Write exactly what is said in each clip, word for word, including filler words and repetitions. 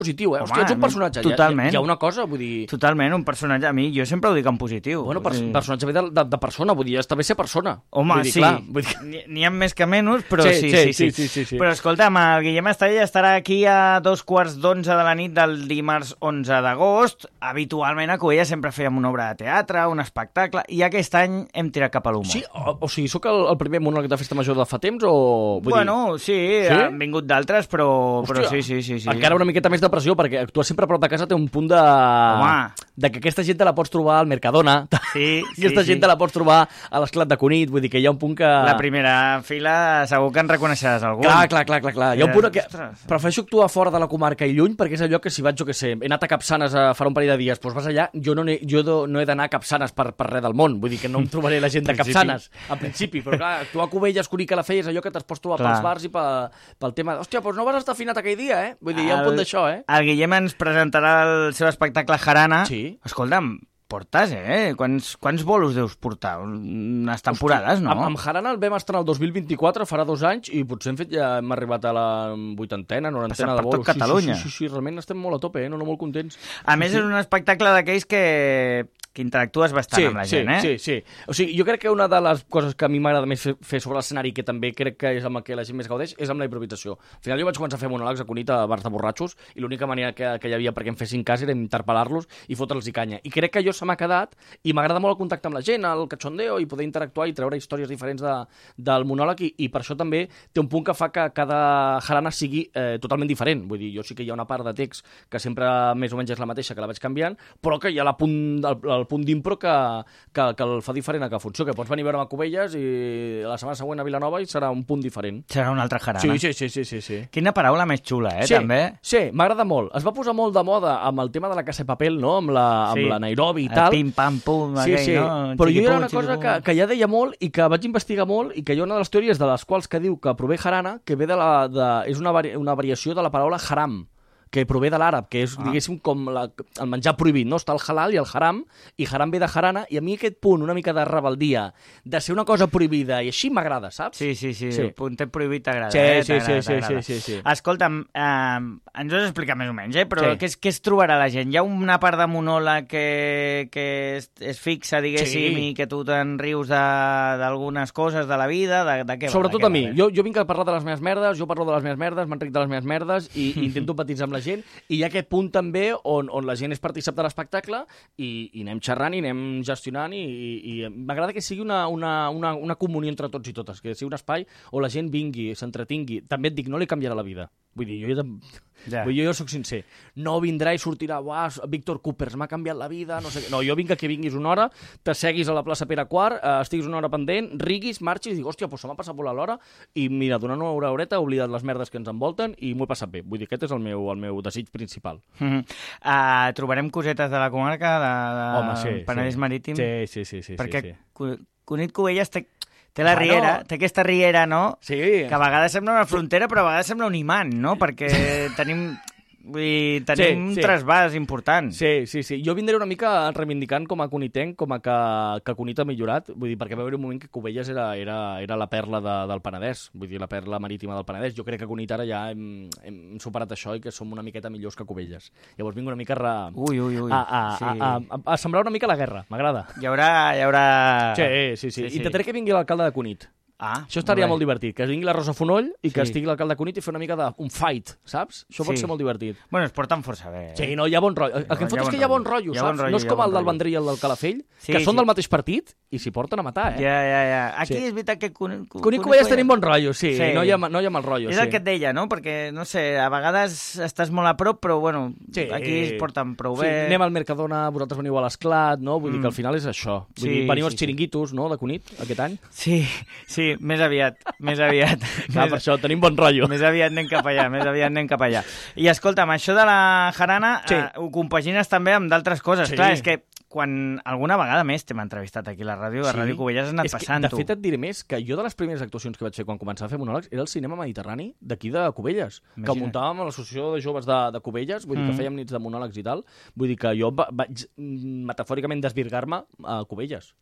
positiu, eh? Home, Hòstia, ets un personatge. totalment. Hi ha, hi ha una cosa, vull dir... Totalment, un personatge. A mi, jo sempre ho dic en positiu. Bueno, per, dir... personatge ve de, de, de persona, vull dir, està bé ser persona. Home, vull dir, sí. Clar, vull dir... N'hi ha més que menys, però sí, sí, sí, sí, sí. sí, sí, sí. Però escolta'm, el Guillem Estalla estarà aquí a dos quarts d'onze de la nit del dimarts onze d'agost. Habitualment a Cubelles sempre fèiem una obra de teatre, un espectacle, i aquest any hem tirat cap a l'humor. Sí, o, o sigui, sóc el, el primer monòleg de festa major de fa temps o... Vull Bueno, dir... sí, sí, han vingut d'altres, però, però sí, sí, sí, sí. Encara una miqueta més de pressió, perquè actuar sempre a prop de casa té un punt de... Home. De que aquesta gent te la pots trobar al Mercadona, Sí, sí, aquesta gent sí. te la pots trobar a l'Esclat de Cunit, vull dir que hi ha un punt que... La primera fila segur que en reconeixeràs algun. Clar, clar, clar, clar, clar. Hi ha un punt que Ostres. prefereixo actuar fora de la comarca i lluny, perquè és allò que si vaig, jo què sé, he anat a Capçanes a farà un parell de dies, doncs vas allà, jo no, he, jo do, no he d'anar a Capçanes per, per res del món, vull dir que no em trobaré la gent de Capçanes, al principi, però clar, actuar a Cubelles, Cunit, Calafell, és allò que te'ls pots trobar Clar. pels bars i pel, pel tema, hòstia, doncs no vas estar afinat aquell dia, eh? Vull dir, hi ha un punt d'això, eh? El Guillem ens presentarà el seu espectacle Jarana. Sí. Escolta'm, portes, eh? Quants, quants bolos deus portar? Unes temporades, no? Amb, amb Jarana el vam estrenar el dos mil vint-i-quatre, farà dos anys, i potser hem fet ja hem arribat a la vuitantena, norantena Passat per de bolos. tot Catalunya. Sí, sí, sí, sí, realment estem molt a tope, eh? No, no, molt contents. A més, és un espectacle d'aquells que, que interactues bastant Sí, amb la sí, gent, eh? sí, sí. O sigui, jo crec que una de les coses que a mi m'agrada més fer, fer sobre l'escenari, que també crec que és amb el que la gent més gaudeix, és amb la improvisació. Al final jo vaig començar a fer monòlegs a Cunit a bars de borratxos, i l'única manera que, que hi havia perquè em fessin cas era interpel·lar-los i fotre'ls i canya. I crec que allò se m'ha quedat, i m'agrada molt el contacte amb la gent, el cachondeo, i poder interactuar i treure històries diferents de, del monòleg, i, i per això també té un punt que fa que cada jarana sigui eh, totalment diferent. Vull dir, jo sí que hi ha una part de text que sempre més o menys és la mateixa, que la vaig canviant, però que hi ha la punt, el, el punt d'impro que, que, que el fa diferent a cada funció, que pots venir a veure a Cubelles i la setmana següent a Vilanova i serà un punt diferent. Serà una altra Jarana. Sí, sí, sí, sí, sí, sí. Quina paraula més xula, eh, Sí, també. sí, m'agrada molt. Es va posar molt de moda amb el tema de la Casa de Papel, no? Amb la, amb Sí. la Nairobi i El tal. pim, pam, pum, Sí, aquell, sí. no? Però jo hi ha Xiquipum, una cosa que, xiquipum. que ja deia molt i que vaig investigar molt i que hi ha una de les teories de les quals que diu que prové jarana, que ve de la, de, és una, vari, una variació de la paraula haram, que prové de l'àrab, que és, ah. diguéssim, com la, el menjar prohibit, no? Està el halal i el haram, i haram ve de jarana, i a mi aquest punt, una mica de rebeldia, de ser una cosa prohibida, i així m'agrada, saps? Sí, sí, sí, Sí. el puntet prohibit t'agrada, Sí, eh? sí, T'agrada, sí, sí, t'agrada. sí, sí, sí. Escolta'm, eh, ens ho has explicat més o menys, eh? Però Sí. què, es, què es trobarà la gent? Hi ha una part de monòleg que, que és, és fixa, diguéssim, Sí. i que tu te'n rius de- d'algunes coses de la vida, de, de què va? Sobretot de què a mi. va, eh? Jo, jo vinc a parlar de les meves merdes, jo parlo de les meves merdes, m'enric de les meves merdes i, i intento empatitzar amb la gent. I hi ha aquest punt també on, on la gent és partícip de l'espectacle i, i anem xerrant i anem gestionant i, i, i m'agrada que sigui una, una, una, una comunió entre tots i totes, que sigui un espai on la gent vingui, s'entretingui. També et dic, no li canviarà la vida. Vull dir, jo ja... Ja. Vull dir, jo, jo soc sincer. No vindrà i sortirà, uah, Víctor Coopers, m'ha canviat la vida, no sé què. No, jo vinc a que vinguis una hora, t'asseguis a la plaça Pere quart, eh, estiguis una hora pendent, riguis, marxis i dic, hòstia, doncs se m'ha passat volar l'hora i mira, durant una hora horeta he oblidat les merdes que ens envolten i m'ho he passat bé. Vull dir, aquest és el meu, el meu desig principal. Mhm. Uh, trobarem cosetes de la comarca, de, de Home, sí, Penedès sí. Marítim, Sí, sí, sí, sí. perquè sí, sí. Cu- Cunit Cubelles té, té la Bueno. riera, té aquesta riera, no? Sí. Que a vegades sembla una frontera, però a vegades sembla un imant, no? Perquè tenim, vull dir, tenim Sí, sí. un trasbàs important. Sí, sí, sí. Jo vindré una mica reivindicant com a cunitenc, com a que, que Cunit ha millorat, vull dir, perquè va haver un moment que Cubelles era, era, era la perla de, del Penedès, vull dir, la perla marítima del Penedès. Jo crec que a Cunit ara ja hem, hem superat això i que som una miqueta millors que Cubelles. Llavors vinc una mica a, Ui, ui, ui. a, a, sí. a, a, a sembrar una mica la guerra, m'agrada. Hi haurà... Hi haurà... Sí, sí, sí. sí, sí. Intentaré que vingui l'alcalde de Cunit. Ah, Això estaria bé. molt divertit, que vingui la Rosa Fonoll i que Sí. estigui l'alcalde de Cunit i fer una mica de un fight, saps? Això pot Sí. ser molt divertit. Bueno, es porten força bé. Eh? Sí, no, hi ha bon rotllo. El que em fot Hi ha és bon que hi ha bon rotllo. rotllo, Hi ha bon saps? rotllo, No és hi ha com bon el del rotllo. Vendrell i el del Calafell, Sí, que són sí. del mateix partit i s'hi porten a matar, eh? Ja, ja, ja. Aquí Sí. és veritat que... Cun... Cun- Cunit Cubelles tenim bon rotllo, sí. Sí. No, hi ha, no hi ha mal rotllo, És sí. el que et deia, no? Perquè, no sé, a vegades estàs molt a prop, però, bueno, Sí. aquí es porten prou Sí, bé. anem al Mercadona, vosaltres veniu a l'Esclat, no? Vull dir Mm. que al final és això. Vull Sí, dir, veniu sí, als sí. xiringuitos, no?, de Cunit, aquest any. Sí, sí, més aviat, més aviat. Clar, per això tenim bon rotllo. Més aviat anem cap allà, més aviat anem cap allà. I escolta'm, això de la jarana Sí. eh, ho compagines també amb d'altres coses. Sí. Clar, és que quan alguna vegada més t'hem entrevistat aquí a la ràdio, a Sí. Ràdio Cubelles has anat És que, passant, de tu. fet, et diré més que jo de les primeres actuacions que vaig fer quan començava a fer monòlegs era el cinema mediterrani d'aquí de Cubelles, que Imagina't. ho muntàvem a l'Associació de Joves de, de Cubelles, vull dir que Mm. fèiem nits de monòlegs i tal, vull dir que jo va, vaig mm, metafòricament desvirgar-me a Cubelles.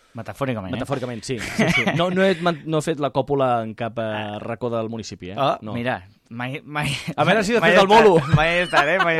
Metafòricament, eh? Metafòricament, sí. sí, sí. No, no, he, no he fet la còpula en cap eh, racó del municipi, eh? Oh, no. mira, mai... mai A veure si de mai fet el bolo. Mai he estat, eh? Mai